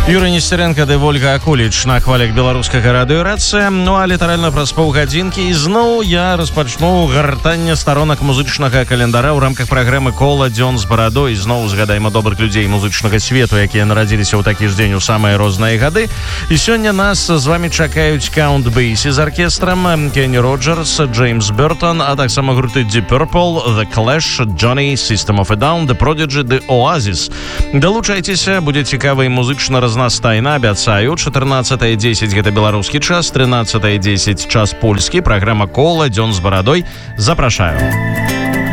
Юрий Нестеренко ды Вольга Акуліч на хвалях беларускага радыёрацыя. Ну а літаральна праз паўгадзінкі ізноў я распачну гартанне старонак музычнага календара ў рамках праграмы «Кола дзён з барадой». Зноў згадаем добрых людзей музычнага свету, якія нарадзіліся ў такі ж дзень у самыя розныя гады. І сёння нас з вами чакаюць Count Basie з аркестрам, Кенні Роджерс, Джеймс Бёртон, а таксама гурты Deep Purple, The Clash, Johnny, System of a Down, The Prodigy, The Oasis. Далучайцеся, будзе цікава і музычна разнастайна, абяцаю. 14:10 гэта беларускі час, 13:10 час польскі. Праграма «Кола дзён з барадой». Запрашаю.